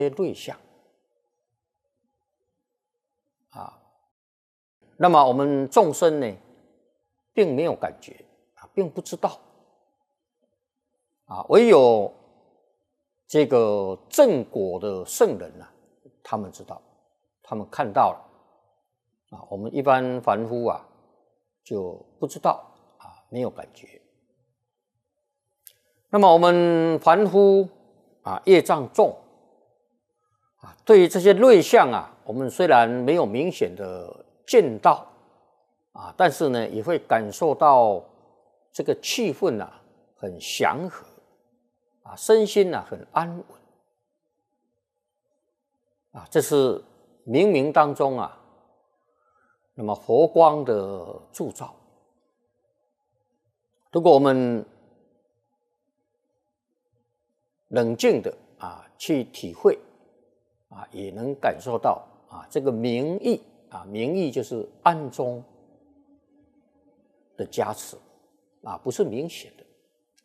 瑞相啊。那么我们众生呢，并没有感觉啊，并不知道啊，唯有这个正果的圣人啊，他们知道，他们看到了啊。我们一般凡夫啊，就不知道啊，没有感觉。那么我们凡夫啊，业障重啊，对于这些瑞相啊，我们虽然没有明显的见到啊，但是呢，也会感受到这个气氛啊，很祥和啊，身心啊很安稳啊，这是冥冥当中啊，那么佛光的铸造。如果我们冷静的啊去体会啊，也能感受到啊这个明意啊，明意就是暗中的加持啊，不是明显的。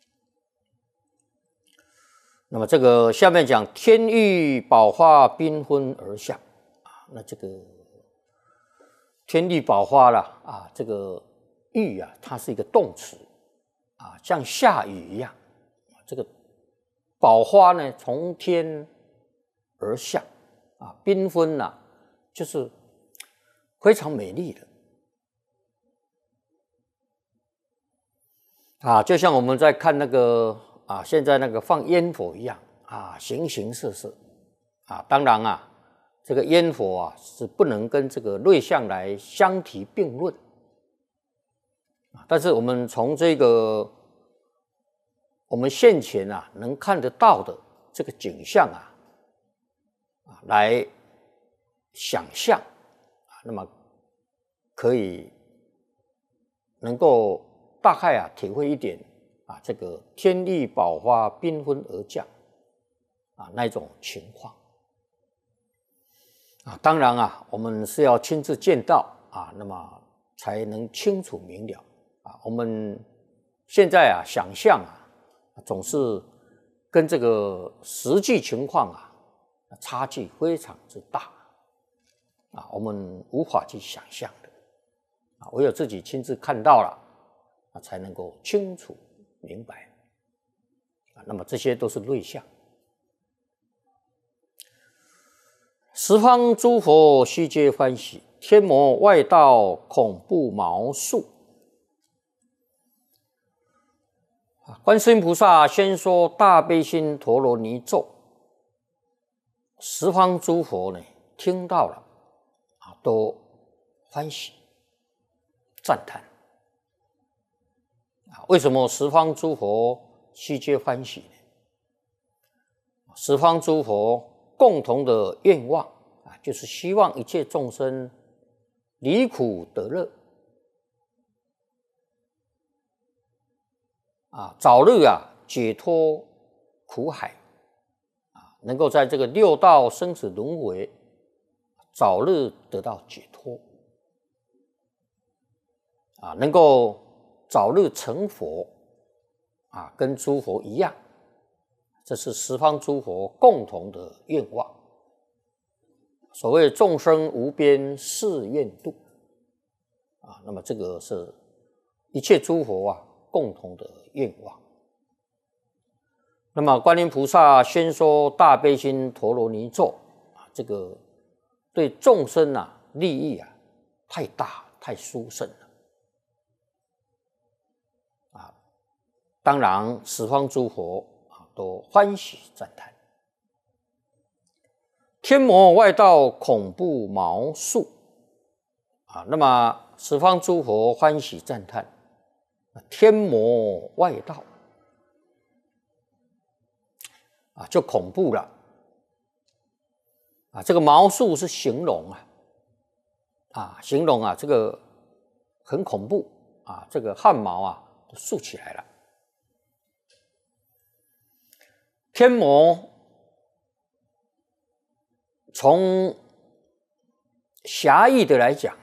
那么这个下面讲天欲宝花缤纷而下啊，那这个天欲宝花啦啊，这个欲啊，它是一个动词啊，像下雨一样，这个宝花呢从天而下啊，缤纷啊，就是非常美丽的啊，就像我们在看那个啊，现在那个放烟火一样啊，形形色色啊。当然啊，这个烟火啊是不能跟这个瑞相来相提并论啊。但是我们从这个我们现前啊能看得到的这个景象啊，来想象啊，那么可以能够大概啊体会一点啊，这个天欲宝花缤纷而降啊那一种情况啊。当然啊，我们是要亲自见到啊，那么才能清楚明了啊。我们现在啊想象啊，总是跟这个实际情况啊差距非常之大啊，我们无法去想象的啊，唯有自己亲自看到了啊，才能够清楚明白啊。那么这些都是瑞相。十方诸佛悉皆欢喜，天魔外道恐怖毛数。观世音菩萨先说大悲心陀罗尼咒，十方诸佛呢听到了啊，都欢喜赞叹啊。为什么十方诸佛悉皆欢喜呢？十方诸佛共同的愿望啊，就是希望一切众生离苦得乐啊，早日啊解脱苦海啊，能够在这个六道生死轮回早日得到解脱啊，能够早日成佛啊，跟诸佛一样，这是十方诸佛共同的愿望。所谓众生无边誓愿度啊，那么这个是一切诸佛啊共同的愿望。那么观音菩萨先说大悲心陀罗尼咒啊，这个对众生啊利益啊太大太殊胜了啊。当然十方诸佛啊都欢喜赞叹。天魔外道恐怖毛数啊，那么十方诸佛欢喜赞叹，天魔外道啊就恐怖了啊。这个毛数是形容啊，形容啊这个很恐怖啊，这个汗毛啊都竖起来了。天魔从狭义的来讲，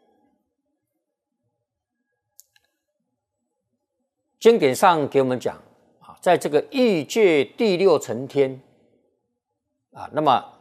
经典上给我们讲啊，在这个欲界第六层天啊。那么